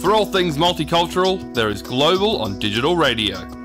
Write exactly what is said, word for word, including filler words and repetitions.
For all things multicultural, there is Global on Digital Radio.